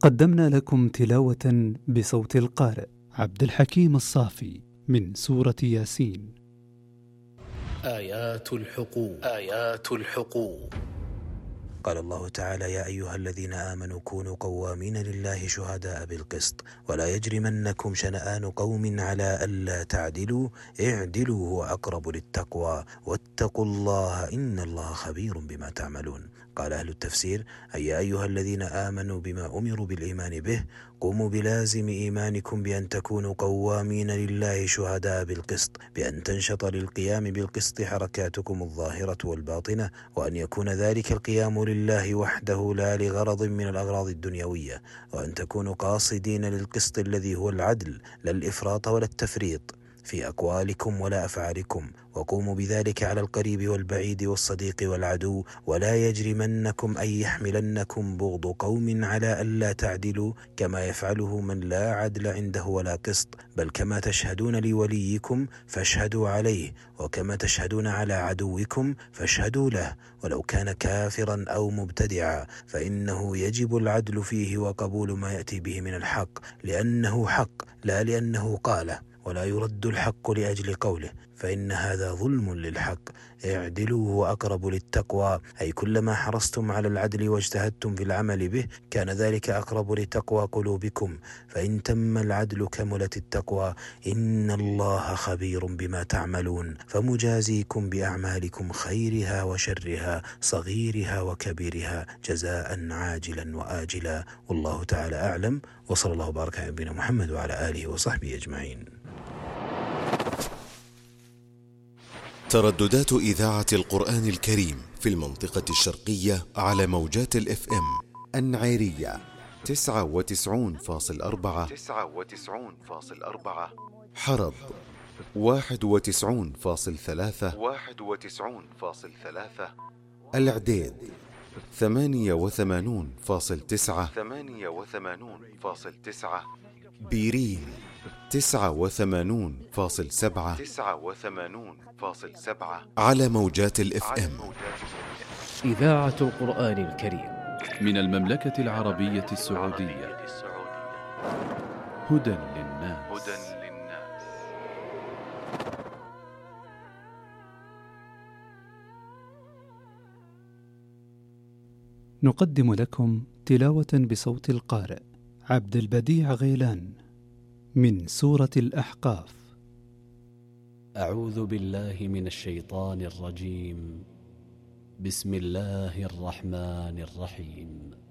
قدمنا لكم تلاوة بصوت القارئ عبد الحكيم الصافي من سورة ياسين. آيات الحقوق. قال الله تعالى: يا أيها الذين آمنوا كونوا قوامين لله شهداء بالقسط ولا يجرمنكم شنآن قوم على ألا تعدلوا اعدلوا هو أقرب للتقوى واتقوا الله إن الله خبير بما تعملون. قال أهل التفسير: أي يا أيها الذين آمنوا بما أمروا بالإيمان به قوموا بلازم إيمانكم بأن تكونوا قوامين لله شهداء بالقسط، بأن تنشط للقيام بالقسط حركاتكم الظاهرة والباطنة، وأن يكون ذلك القيام لله وحده لا لغرض من الأغراض الدنيوية، وأن تكونوا قاصدين للقسط الذي هو العدل لا الإفراط ولا التفريط في أقوالكم ولا أفعالكم، وقوموا بذلك على القريب والبعيد والصديق والعدو، ولا يجرمنكم أي يحملنكم بغض قوم على ألا تعدلوا كما يفعله من لا عدل عنده ولا قسط، بل كما تشهدون لوليكم فاشهدوا عليه، وكما تشهدون على عدوكم فاشهدوا له ولو كان كافرا أو مبتدعا، فإنه يجب العدل فيه وقبول ما يأتي به من الحق لأنه حق لا لأنه قاله، ولا يرد الحق لأجل قوله، فإن هذا ظلم للحق. اعدلوا وأقرب للتقوى، أي كلما حرصتم على العدل واجتهدتم في العمل به كان ذلك أقرب لتقوى قلوبكم، فإن تم العدل كملت التقوى. إن الله خبير بما تعملون، فمجازيكم بأعمالكم خيرها وشرها صغيرها وكبيرها جزاء عاجلا وآجلا. والله تعالى أعلم، وصلى الله وبارك على نبينا محمد وعلى آله وصحبه أجمعين. ترددات إذاعة القرآن الكريم في المنطقة الشرقية على موجات الFM النعيرية 99.4، حرب 91.3، الإعداد 88.9، بيرين 89.7 على موجات الFM. إذاعة القرآن الكريم من المملكة العربية السعودية. هدى للناس. نقدم لكم تلاوة بصوت القارئ عبد البديع غيلان من سورة الأحقاف. أعوذ بالله من الشيطان الرجيم. بسم الله الرحمن الرحيم.